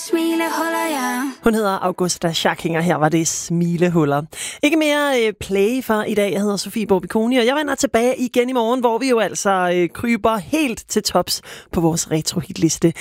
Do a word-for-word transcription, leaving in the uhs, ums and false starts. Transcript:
Smilehuller, ja. Hun hedder Augusta Schackinger. Her var det Smilehuller. Ikke mere øh, play for i dag. Jeg hedder Sofie Borbiconi, og jeg vender tilbage igen i morgen, hvor vi jo altså øh, kryber helt til tops på vores retro-hitliste.